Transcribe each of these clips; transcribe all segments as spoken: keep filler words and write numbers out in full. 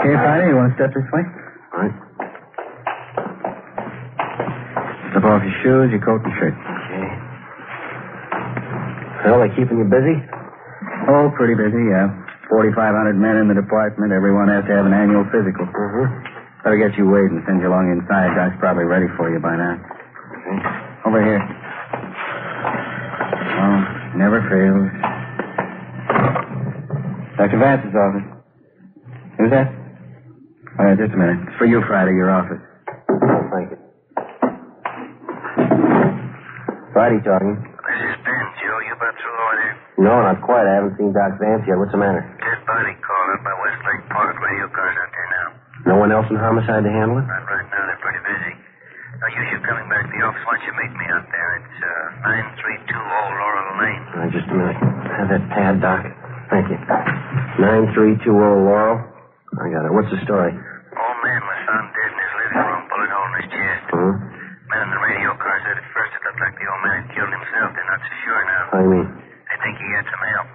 Okay, Friday, you want to step this way? All right. Slip off your shoes, your coat, and shirt. Okay. Well, they keeping you busy? Oh, pretty busy, yeah. forty-five hundred men in the department. Everyone has to have an annual physical. Mm-hmm. Better get you weighed and send you along inside. Doc's probably ready for you by now. Okay. Over here. Oh, never fails. Doctor Vance's office. Who's that? Oh, yeah, just a minute. It's for you, Friday, your office. Thank you. Friday talking. This is Ben, Joe. You about through over there? No, not quite. I haven't seen Doc Vance yet. What's the matter? Dead body called up by Westlake Park. Radio cars out there now. No one else in homicide to handle it? Not right now. They're pretty busy. Now, you should coming back to the office. Why don't you meet me out there? It's uh, nine three two Old Laurel Lane. All right, just a minute. Have that pad, Doc. Thank you. nine three two Old Laurel. I got it. What's the story? Old man was found dead in his living room, bullet hole in his chest. Huh? Men in the radio car said at first it looked like the old man had killed himself. They're not so sure now. How do you mean? They think he had some help.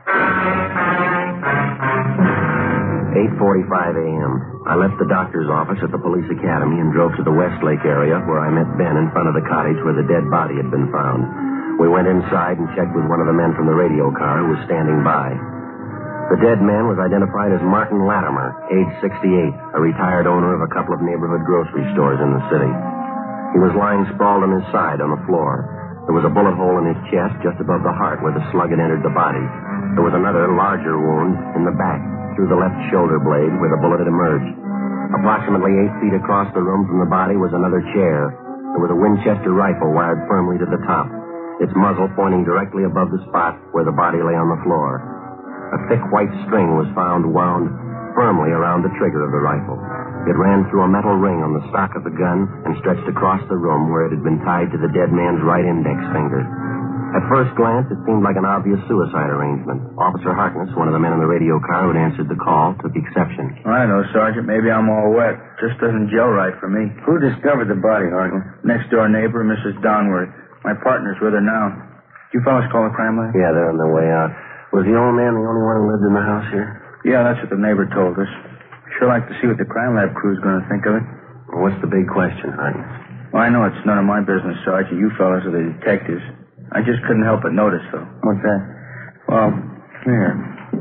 eight forty-five a.m. I left the doctor's office at the police academy and drove to the Westlake area where I met Ben in front of the cottage where the dead body had been found. We went inside and checked with one of the men from the radio car who was standing by. The dead man was identified as Martin Latimer, age sixty-eight, a retired owner of a couple of neighborhood grocery stores in the city. He was lying sprawled on his side on the floor. There was a bullet hole in his chest just above the heart where the slug had entered the body. There was another, larger wound in the back through the left shoulder blade where the bullet had emerged. Approximately eight feet across the room from the body was another chair. There was a Winchester rifle wired firmly to the top, its muzzle pointing directly above the spot where the body lay on the floor. A thick white string was found wound firmly around the trigger of the rifle. It ran through a metal ring on the stock of the gun and stretched across the room where it had been tied to the dead man's right index finger. At first glance, it seemed like an obvious suicide arrangement. Officer Harkness, one of the men in the radio car who had answered the call, took exception. I know, Sergeant. Maybe I'm all wet. Just doesn't gel right for me. Who discovered the body, Harkness? Next door neighbor, Missus Donworth. My partner's with her now. You fellas call the crime lab? Yeah, they're on their way out. Was the old man the only one who lived in the house here? Yeah, that's what the neighbor told us. Sure like to see what the crime lab crew's going to think of it. Well, what's the big question, Harkness? Well, I know it's none of my business, Sergeant. You fellas are the detectives. I just couldn't help but notice, though. What's that? Well, here.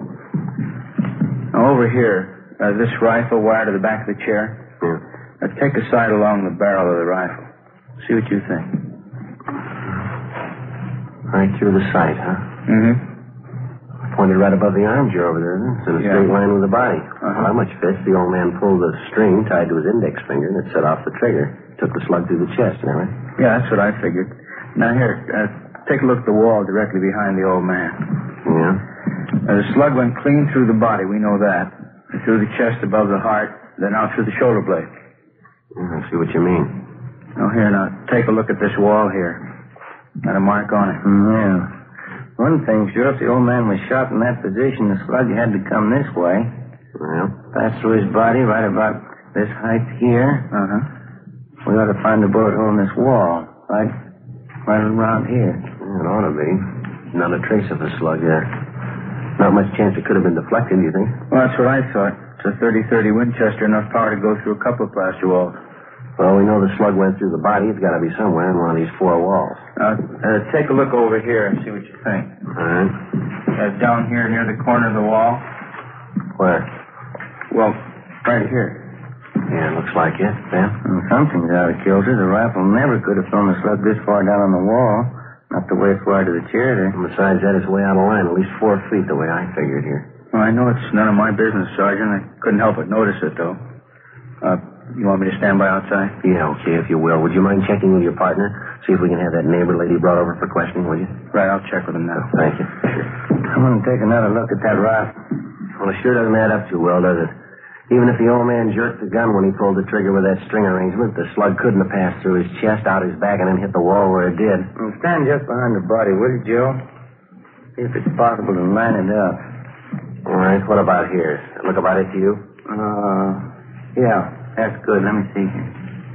Now, over here, uh, this rifle wired to the back of the chair. Yeah. Now, take a sight along the barrel of the rifle. See what you think. Right through the sight, huh? Mm-hmm. Pointed right above the armchair over there, isn't it? It's in a Yeah. straight line with the body. Uh-huh. Well, how much fits? The old man pulled the string tied to his index finger and it set off the trigger. Took the slug through the chest, isn't that right? Yeah, that's what I figured. Now, here, uh, take a look at the wall directly behind the old man. Yeah. Uh, the slug went clean through the body, we know that. Through the chest above the heart, then out through the shoulder blade. I see what you mean. Now, here, now, take a look at this wall here. Got a mark on it. Yeah. One thing, sure, if the old man was shot in that position, the slug had to come this way. Well? Pass through his body right about this height here. Uh-huh. We ought to find the bullet hole in this wall. Right, right around here. It ought to be. Not a trace of the slug there. Not much chance it could have been deflected, do you think? Well, that's what I thought. It's a thirty thirty Winchester, enough power to go through a couple of plaster walls. Well, we know the slug went through the body. It's got to be somewhere in one of these four walls. Now, uh, take a look over here and see what you think. All right. Uh, down here near the corner of the wall. Where? Well, right here. Yeah, looks like it. Ben? Well, something's out of kilter. The rifle never could have thrown the slug this far down on the wall. Not the way it's wired to the chair there. And besides that, it's way out of line. At least four feet the way I figured here. Well, I know it's none of my business, Sergeant. I couldn't help but notice it, though. Uh, you want me to stand by outside? Yeah, okay, if you will. Would you mind checking with your partner? See if we can have that neighbor lady brought over for questioning, will you? Right, I'll check with him now. Thank you. I'm going to take another look at that rifle. Well, it sure doesn't add up too well, does it? Even if the old man jerked the gun when he pulled the trigger with that string arrangement, the slug couldn't have passed through his chest, out his back, and then hit the wall where it did. Well, stand just behind the body, will you, Joe? See if it's possible to line it up. All right, what about here? Look about it to you? Uh, yeah, that's good. Let me see here.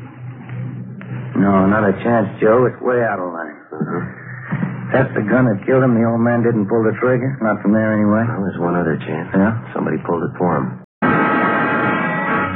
No, not a chance, Joe. It's way out of line. Uh-huh. That's the gun that killed him. The old man didn't pull the trigger. Not from there, anyway. Well, there's one other chance. Yeah? Somebody pulled it for him.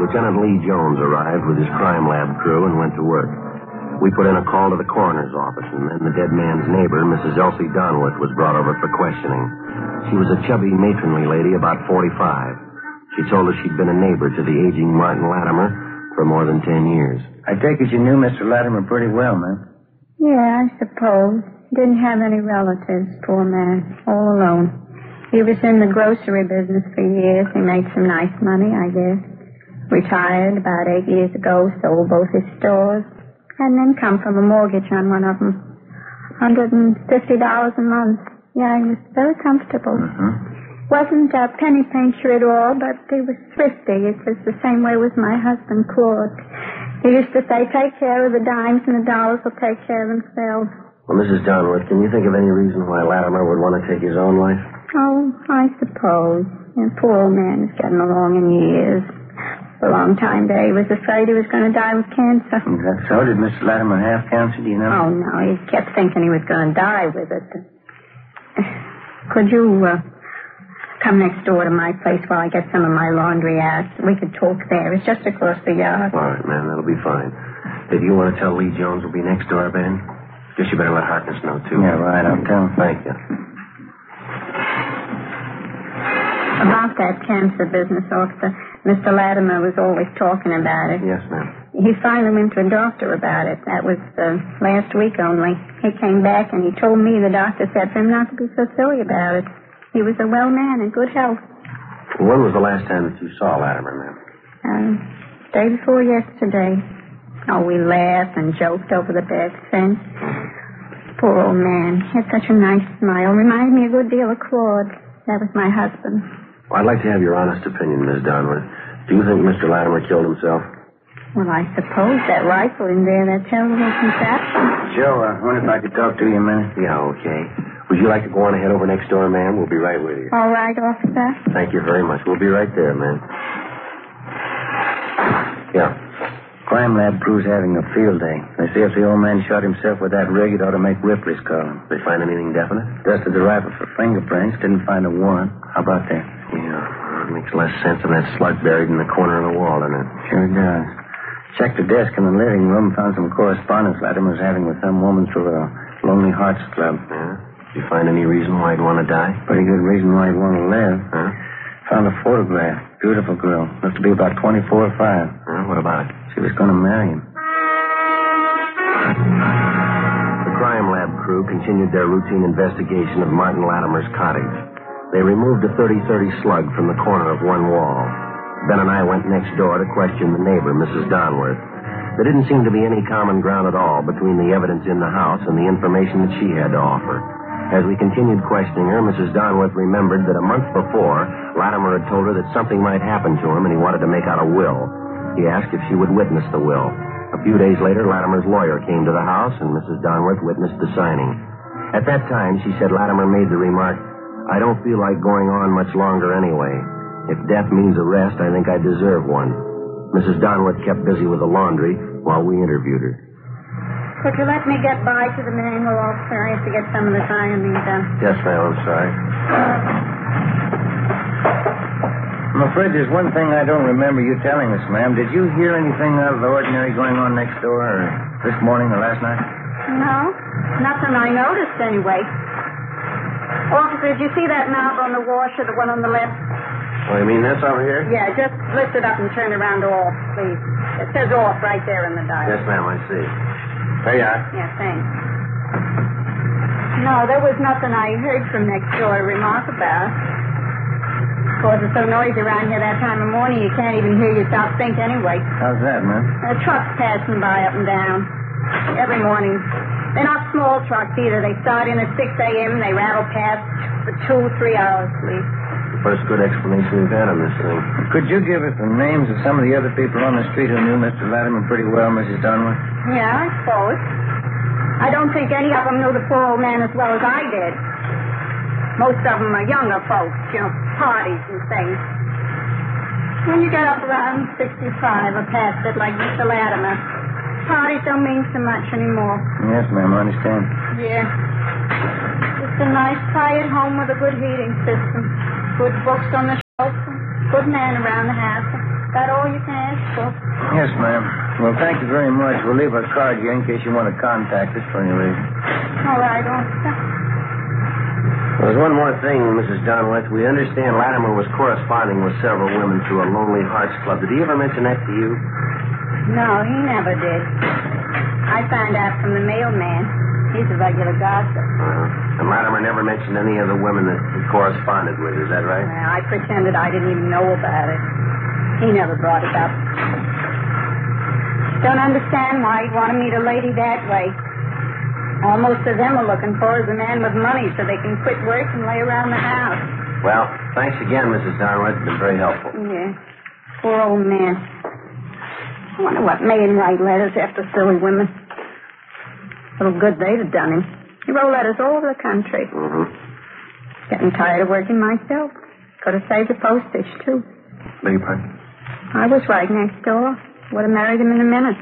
Lieutenant Lee Jones arrived with his crime lab crew and went to work. We put in a call to the coroner's office, and then the dead man's neighbor, Missus Elsie Donworth, was brought over for questioning. She was a chubby, matronly lady, about forty-five. She told us she'd been a neighbor to the aging Martin Latimer for more than ten years. I take it you knew Mister Latimer pretty well, ma'am. Yeah, I suppose. Didn't have any relatives, poor man. All alone. He was in the grocery business for years. He made some nice money, I guess. Retired about eight years ago, sold both his stores. Had an income from a mortgage on one of them. one hundred fifty dollars a month. Yeah, he was very comfortable. Mm-hmm. Wasn't a penny pincher at all, but he was thrifty. It was the same way with my husband, Claude. He used to say, take care of the dimes and the dollars will take care of themselves. Well, Missus Donworth, can you think of any reason why Latimer would want to take his own life? Oh, I suppose. The poor old man is getting along in years. For a long time there, he was afraid he was going to die with cancer. Is that so? Did Mister Latimer have cancer, do you know? Oh, no. He kept thinking he was going to die with it. Could you uh, come next door to my place while I get some of my laundry out? We could talk there. It's just across the yard. All right, ma'am. That'll be fine. If you want to tell Lee Jones we'll be next door, Ben, guess you better let Harkness know, too. Yeah, right. I'll tell him. Thank you. About that cancer business, officer, Mister Latimer was always talking about it. Yes, ma'am. He finally went to a doctor about it. That was uh, last week only. He came back and he told me the doctor said for him not to be so silly about it. He was a well man in good health. When was the last time that you saw Latimer, ma'am? Uh, day before yesterday. Oh, we laughed and joked over the back fence. Poor old man. He had such a nice smile. Reminded me a good deal of Claude. That was my husband. Well, I'd like to have your honest opinion, Miss Donworth. Do you think Mister Latimer killed himself? Well, I suppose that rifle in there, that terrible contraption. Joe, I wonder if I could talk to you a minute. Yeah, okay. Would you like to go on ahead over next door, ma'am? We'll be right with you. All right, officer. Thank you very much. We'll be right there, ma'am. Yeah. Crime lab crew's having a field day. They say if the old man shot himself with that rig, it ought to make Ripley's call him. They find anything definite? Dusted the rifle for fingerprints. Didn't find a warrant. How about that? Yeah. It makes less sense than that slug buried in the corner of the wall, doesn't it? Sure does. Checked the desk in the living room, found some correspondence Latimer was having with some woman through a Lonely Hearts Club. Yeah? Did you find any reason why he'd want to die? Pretty good reason why he'd want to live. Huh? Found a photograph. Beautiful girl. Looked to be about twenty-four or five. Huh? What about it? She was going to marry him. The crime lab crew continued their routine investigation of Martin Latimer's cottage. They removed a thirty thirty slug from the corner of one wall. Ben and I went next door to question the neighbor, Missus Donworth. There didn't seem to be any common ground at all between the evidence in the house and the information that she had to offer. As we continued questioning her, Missus Donworth remembered that a month before, Latimer had told her that something might happen to him and he wanted to make out a will. He asked if she would witness the will. A few days later, Latimer's lawyer came to the house and Missus Donworth witnessed the signing. At that time, she said Latimer made the remark, I don't feel like going on much longer anyway. If death means arrest, I think I deserve one. Missus Donworth kept busy with the laundry while we interviewed her. Could you let me get by to the manual, officer? I have to get some of this ironing done. Yes, ma'am, I'm sorry. I'm afraid there's one thing I don't remember you telling us, ma'am. Did you hear anything out of the ordinary going on next door, or this morning or last night? No, nothing I noticed anyway. Officer, did you see that knob on the washer, the one on the left? Oh, you mean this over here? Yeah, just lift it up and turn it around to off, please. It says off right there in the dial. Yes, ma'am, I see. There you are. Yeah, thanks. No, there was nothing I heard from next door to remark about. Of course, it's so noisy around here that time of morning you can't even hear yourself think anyway. How's that, ma'am? Uh, trucks passing by up and down every morning. They're not small trucks either. They start in at six a.m. and they rattle past for two, three hours, please. First good explanation we've had on this thing. Could you give us the names of some of the other people on the street who knew Mister Latimer pretty well, Missus Donworth? Yeah, I suppose. I don't think any of them knew the poor old man as well as I did. Most of them are younger folks, you know, parties and things. When you get up around sixty-five or past it like Mister Latimer, parties don't mean so much anymore. Yes, ma'am, I understand. Yeah. Just a nice, quiet home with a good heating system. Good books on the shelf. Good man around the house. That all you can ask for? Yes, ma'am. Well, thank you very much. We'll leave our card here in case you want to contact us for any reason. All right, officer. There's one more thing, Missus Donworth. We understand Latimer was corresponding with several women through a Lonely Hearts Club. Did he ever mention that to you? No, he never did. I found out from the mailman. He's a regular gossip. Uh-huh. And Latimer never mentioned any of the women that he corresponded with. Is that right? Well, I pretended I didn't even know about it. He never brought it up. Don't understand why he'd want to meet a lady that way. All most of them are looking for is a man with money so they can quit work and lay around the house. Well, thanks again, Missus Donworth. It's been very helpful. Yeah. Poor old man. I wonder what made him write letters after silly women. Little good they'd have done him. He wrote letters all over the country. Mm-hmm. Getting tired of working myself. Could have saved the postage, too. Beg your pardon? I was right next door. Would have married him in a minute.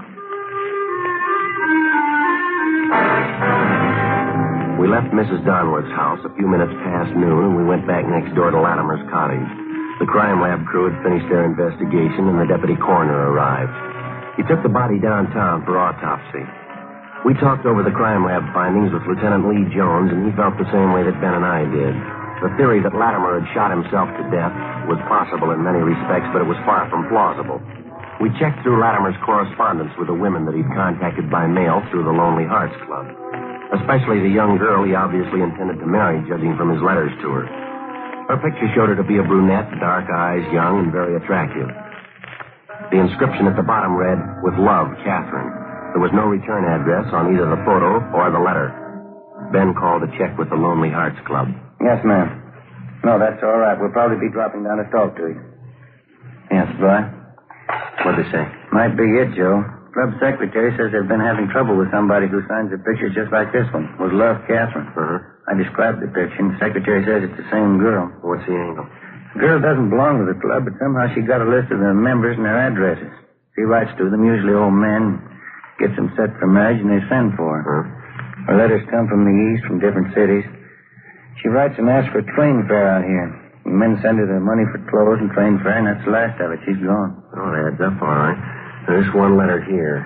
We left Missus Donworth's house a few minutes past noon, and we went back next door to Latimer's cottage. The crime lab crew had finished their investigation, and the deputy coroner arrived. He took the body downtown for autopsy. We talked over the crime lab findings with Lieutenant Lee Jones, and he felt the same way that Ben and I did. The theory that Latimer had shot himself to death was possible in many respects, but it was far from plausible. We checked through Latimer's correspondence with the women that he'd contacted by mail through the Lonely Hearts Club. Especially the young girl he obviously intended to marry, judging from his letters to her. Her picture showed her to be a brunette, dark eyes, young, and very attractive. The inscription at the bottom read, "With love, Catherine." There was no return address on either the photo or the letter. Ben called to check with the Lonely Hearts Club. Yes, ma'am. No, that's all right. We'll probably be dropping down to talk to you. Yes, boy. What'd they say? Might be it, Joe. Club secretary says they've been having trouble with somebody who signs a picture just like this one. With love, Catherine. Uh-huh. I described the picture, and the secretary says it's the same girl. What's the angle? The girl doesn't belong to the club, but somehow she got a list of the members and their addresses. She writes to them, usually old men, gets them set for marriage, and they send for her. Uh-huh. Her letters come from the east, from different cities. She writes and asks for train fare out here. The men send her the money for clothes and train fare, and that's the last of it. She's gone. Oh, it adds up all right. There's one letter here.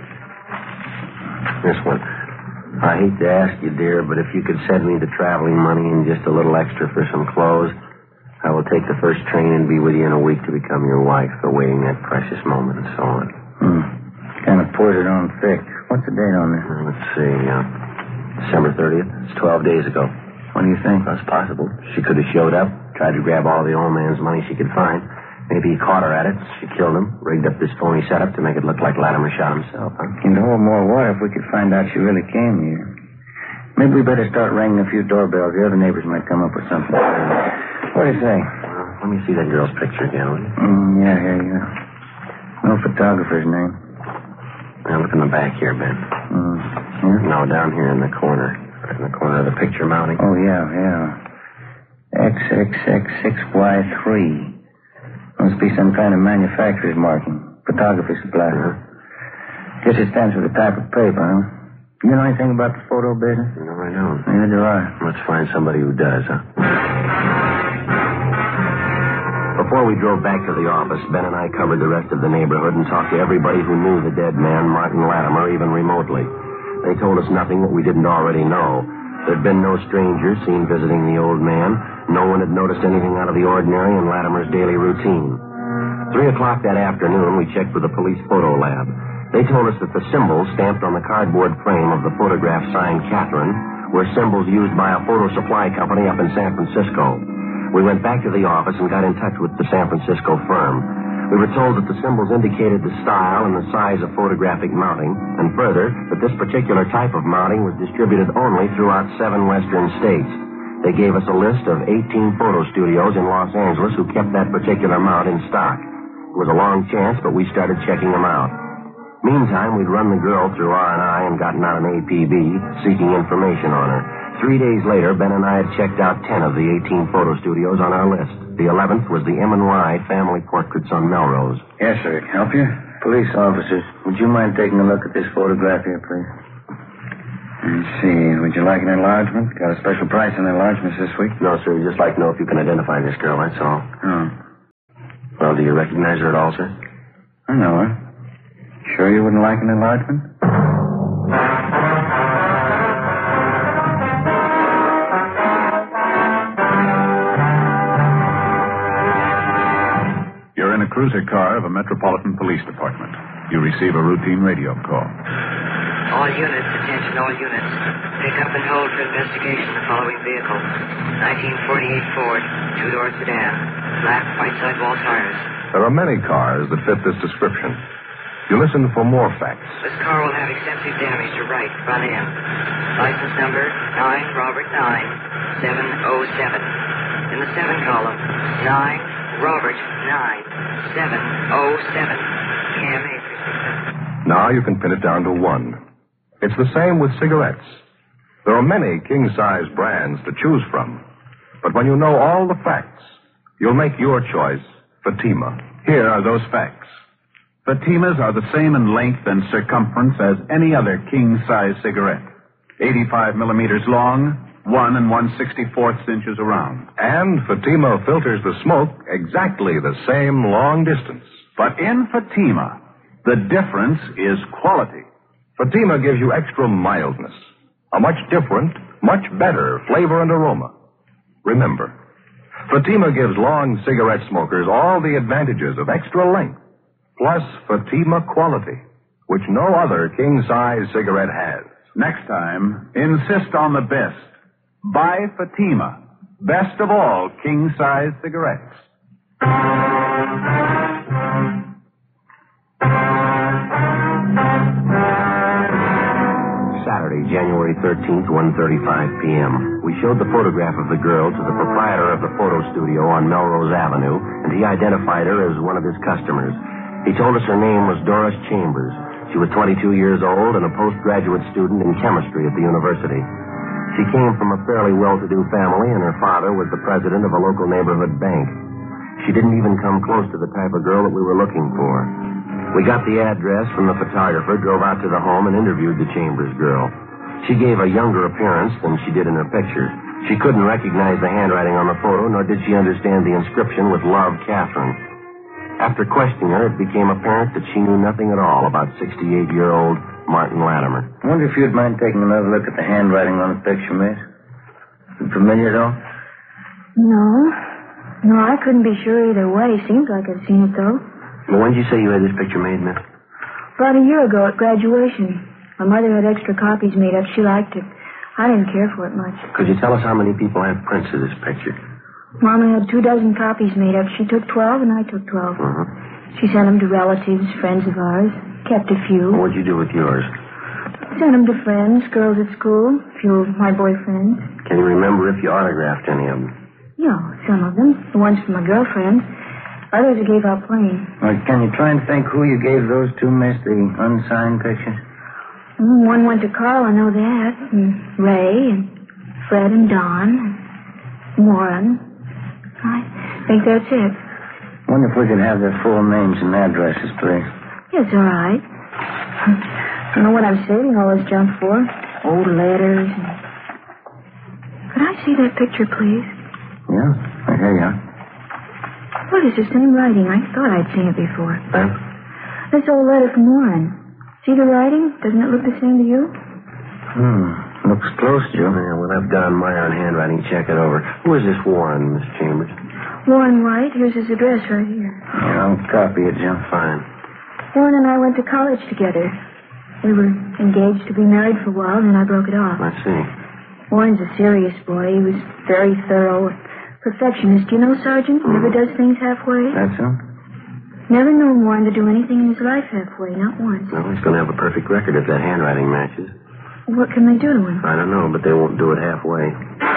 This one. I hate to ask you, dear, but if you could send me the traveling money and just a little extra for some clothes, I will take the first train and be with you in a week to become your wife, awaiting that precious moment and so on. Hmm. Kind of poured it on thick. What's the date on this? Uh, let's see. Uh, December thirtieth. It's twelve days ago. What do you think? That's possible. She could have showed up, tried to grab all the old man's money she could find. Maybe he caught her at it. She killed him, rigged up this phony setup to make it look like Latimer shot himself. Huh? It'd hold more water if we could find out she really came here. Maybe we better start ringing a few doorbells. The other neighbors might come up with something. What do you think? Well, let me see that girl's picture again, will you? Mm, yeah, here you go. No photographer's name. Now look in the back here, Ben. Mm. Here? No, down here in the corner. Right in the corner of the picture mounting. Oh, yeah, yeah. X X X six Y three. Must be some kind of manufacturer's marking. Photography supply. Uh-huh. Guess it stands for the type of paper, huh? You know anything about the photo business? No, I don't. Neither do I. Let's find somebody who does, huh? Before we drove back to the office, Ben and I covered the rest of the neighborhood and talked to everybody who knew the dead man, Martin Latimer, even remotely. They told us nothing that we didn't already know. There'd been no strangers seen visiting the old man. No one had noticed anything out of the ordinary in Latimer's daily routine. Three o'clock that afternoon, we checked with the police photo lab. They told us that the symbols stamped on the cardboard frame of the photograph signed Catherine were symbols used by a photo supply company up in San Francisco. We went back to the office and got in touch with the San Francisco firm. We were told that the symbols indicated the style and the size of photographic mounting, and further, that this particular type of mounting was distributed only throughout seven western states. They gave us a list of eighteen photo studios in Los Angeles who kept that particular mount in stock. It was a long chance, but we started checking them out. Meantime, we'd run the girl through R and I and gotten out an A P B, seeking information on her. Three days later, Ben and I had checked out ten of the eighteen photo studios on our list. The eleventh was the M and Y Family Portraits on Melrose. Yes, sir. Can I help you? Police officers, would you mind taking a look at this photograph here, please? Let's see. Would you like an enlargement? Got a special price on enlargements this week? No, sir. We'd just like to know if you can identify this girl, that's all. Oh. Well, do you recognize her at all, sir? I know her. Sure you wouldn't like an enlargement? You're in a cruiser car of a Metropolitan Police Department. You receive a routine radio call. All units, attention all units. Pick up and hold for investigation the following vehicle. nineteen forty-eight Ford, two-door sedan, black white sidewall tires. There are many cars that fit this description. You listen for more facts. This car will have extensive damage to right front end. License number nine Robert nine seven oh seven. In the seven column, nine Robert nine seven oh seven. Cam eight. Now you can pin it down to one. It's the same with cigarettes. There are many king-size brands to choose from. But when you know all the facts, you'll make your choice Fatima. Here are those facts. Fatimas are the same in length and circumference as any other king-size cigarette. eighty-five millimeters long, one and one sixty-fourth inches around. And Fatima filters the smoke exactly the same long distance. But in Fatima, the difference is quality. Fatima gives you extra mildness, a much different, much better flavor and aroma. Remember, Fatima gives long cigarette smokers all the advantages of extra length, plus Fatima quality, which no other king-size cigarette has. Next time, insist on the best. Buy Fatima, best of all king-size cigarettes. Saturday, January thirteenth, one thirty-five p.m. We showed the photograph of the girl to the proprietor of the photo studio on Melrose Avenue, and he identified her as one of his customers. He told us her name was Doris Chambers. She was twenty-two years old and a postgraduate student in chemistry at the university. She came from a fairly well-to-do family, and her father was the president of a local neighborhood bank. She didn't even come close to the type of girl that we were looking for. We got the address from the photographer, drove out to the home, and interviewed the Chambers girl. She gave a younger appearance than she did in her picture. She couldn't recognize the handwriting on the photo, nor did she understand the inscription with Love, Catherine. After questioning her, it became apparent that she knew nothing at all about sixty-eight-year-old Martin Latimer. I wonder if you'd mind taking another look at the handwriting on the picture, miss. You familiar at all? No. No, I couldn't be sure either way. Seems like I've seen it, though. Well, when did you say you had this picture made, miss? About a year ago at graduation. My mother had extra copies made up. She liked it. I didn't care for it much. Could you tell us how many people have prints of this picture? Mama had two dozen copies made up. She took twelve, and I took twelve. Uh-huh. She sent them to relatives, friends of ours. Kept a few. Well, what'd you do with yours? Sent them to friends, girls at school, a few of my boyfriends. Can you remember if you autographed any of them? No, some of them. The ones for my girlfriends. Others I gave out plain. Well, can you try and think who you gave those to, miss, the unsigned pictures? Mm, one went to Carl, I know that. And Ray, and Fred and Don, and Warren. I think that's it. Wonder if we could have their full names and addresses, please. Yes, all right. I don't know what I'm saving all this junk for. Old letters. And... Could I see that picture, please? Yeah, I hear you. What is this in writing? I thought I'd seen it before. Huh? This old letter from Warren. See the writing? Doesn't it look the same to you? Hmm. Looks close, Joe. Yeah, we'll have Don Meyer on handwriting check it over. Who is this Warren, Miss Chambers? Warren White. Here's his address right here. Yeah, I'll copy it, Joe. Fine. Warren and I went to college together. We were engaged to be married for a while, and then I broke it off. I see. Warren's a serious boy. He was very thorough. Perfectionist. You know, Sergeant? Mm. Never does things halfway. That's so? Never known Warren to do anything in his life halfway, not once. Well, he's going to have a perfect record if that handwriting matches. What can they do to him? I don't know, but they won't do it halfway.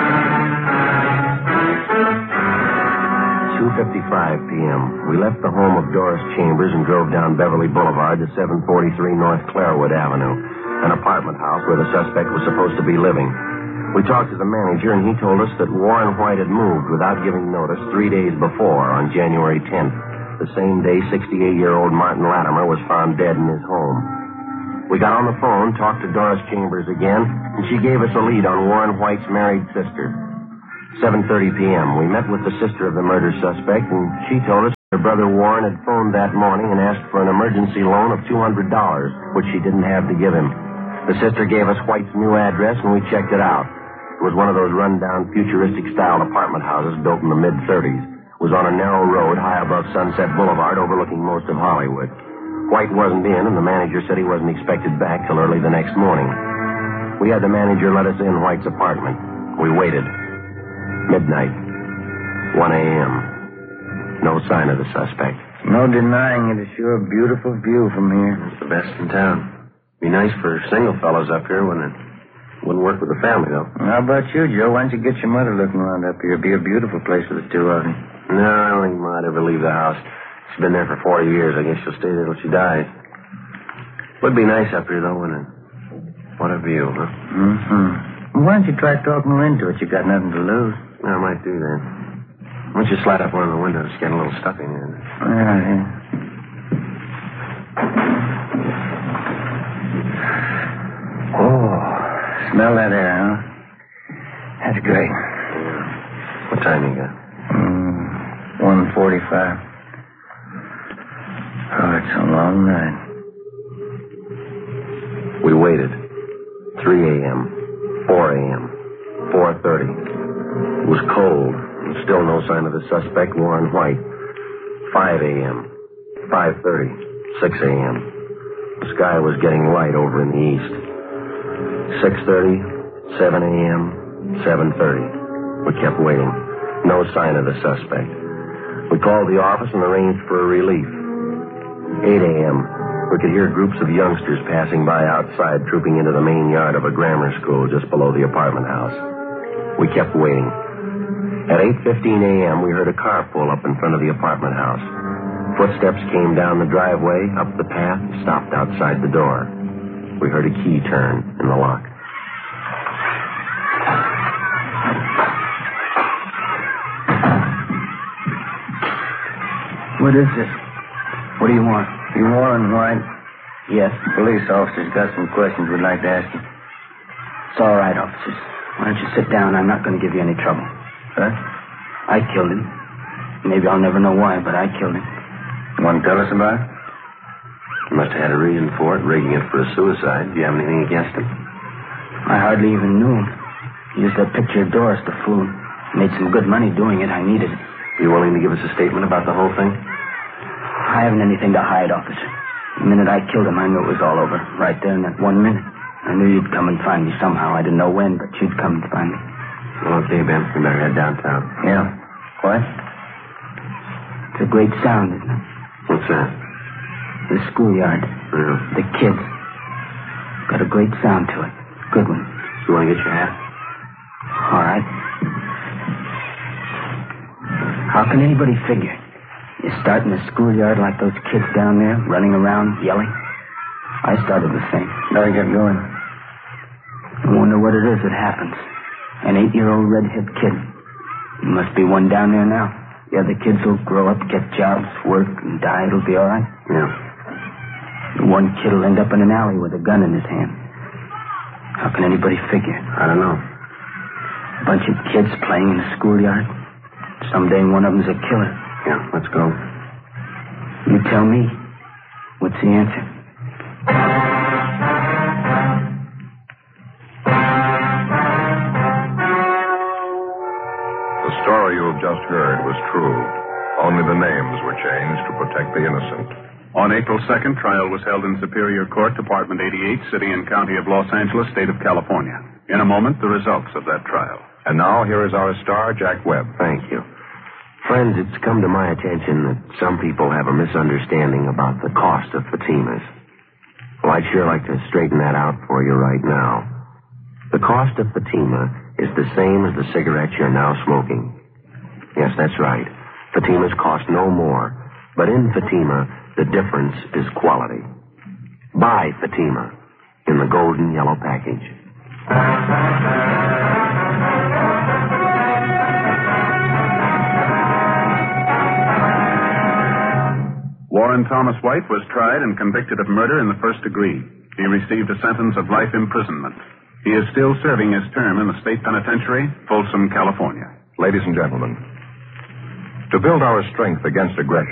two fifty-five p.m. We left the home of Doris Chambers and drove down Beverly Boulevard to seven forty-three North Clairwood Avenue, an apartment house where the suspect was supposed to be living. We talked to the manager, and he told us that Warren White had moved without giving notice three days before, on January tenth, the same day sixty-eight-year-old Martin Latimer was found dead in his home. We got on the phone, talked to Doris Chambers again, and she gave us a lead on Warren White's married sister. seven thirty p.m. We met with the sister of the murder suspect, and she told us her Her brother Warren had phoned that morning and asked for an emergency loan of two hundred dollars, which she didn't have to give him. The sister gave us White's new address, and we checked it out. It was one of those run-down, futuristic-style apartment houses built in the mid-thirties. It was on a narrow road high above Sunset Boulevard, overlooking most of Hollywood. White wasn't in, and the manager said he wasn't expected back till early the next morning. We had the manager let us in White's apartment. We waited. Midnight. one a.m. No sign of the suspect. No denying it. It's sure a beautiful view from here. It's the best in town. Be nice for single fellows up here, wouldn't it? Wouldn't work with the family, though. How about you, Joe? Why don't you get your mother looking around up here? It'd be a beautiful place for the two of them. No, I don't think Ma'd ever leave the house. She's been there for forty years. I guess she'll stay there till she dies. Would be nice up here, though, wouldn't it? What a view, huh? Mm-hmm. Why don't you try talking her into it? You got nothing to lose. I might do that. Why don't you slide up one of the windows? It's getting a little stuffy in here. Yeah, yeah. Oh, smell that air, huh? That's great. Yeah. What time you got? Mm, one forty-five. Oh, it's a long night. We waited. three a.m., four a.m., four thirty. It was cold, and still no sign of the suspect, Warren White. five a.m., five thirty, six a.m. The sky was getting light over in the east. six thirty, seven a.m., seven thirty. We kept waiting. No sign of the suspect. We called the office and arranged for a relief. eight a.m. We could hear groups of youngsters passing by outside, trooping into the main yard of a grammar school just below the apartment house. We kept waiting. At eight fifteen a.m., we heard a car pull up in front of the apartment house. Footsteps came down the driveway, up the path, and stopped outside the door. We heard a key turn in the lock. What is this? What do you want? You Warren White? Yes. Police officers got some questions we'd like to ask you. It's all right, officers. Why don't you sit down? I'm not going to give you any trouble. Huh? I killed him. Maybe I'll never know why, but I killed him. You want to tell us about it? You must have had a reason for it, rigging it for a suicide. Do you have anything against him? I hardly even knew him. He used that picture of Doris to fool. Made some good money doing it. I needed it. You willing to give us a statement about the whole thing? I haven't anything to hide, officer. The minute I killed him, I knew it was all over. Right there in that one minute. I knew you'd come and find me somehow. I didn't know when, but you'd come and find me. Well, okay, Ben. We better head downtown. Yeah. What? It's a great sound, isn't it? What's that? The schoolyard. Yeah. The kids. Got a great sound to it. Good one. You want to get your hat? All right. How can anybody figure? You start in the schoolyard like those kids down there, running around, yelling. I started the same. Better get going. I wonder what it is that happens. An eight-year-old redhead kid. There must be one down there now. The other kids will grow up, get jobs, work, and die. It'll be all right. Yeah. The one kid will end up in an alley with a gun in his hand. How can anybody figure? I don't know. A bunch of kids playing in the schoolyard. Someday one of them's a killer. Yeah, let's go. You tell me. What's the answer? The story you have just heard was true. Only the names were changed to protect the innocent. On April second, trial was held in Superior Court, Department eighty-eight, City and County of Los Angeles, State of California. In a moment, the results of that trial. And now, here is our star, Jack Webb. Thank you. Friends, it's come to my attention that some people have a misunderstanding about the cost of Fatimas. Well, I'd sure like to straighten that out for you right now. The cost of Fatima is the same as the cigarettes you're now smoking. Yes, that's right. Fatimas cost no more. But in Fatima, the difference is quality. Buy Fatima in the golden yellow package. Warren Thomas White was tried and convicted of murder in the first degree. He received a sentence of life imprisonment. He is still serving his term in the state penitentiary, Folsom, California. Ladies and gentlemen, to build our strength against aggression,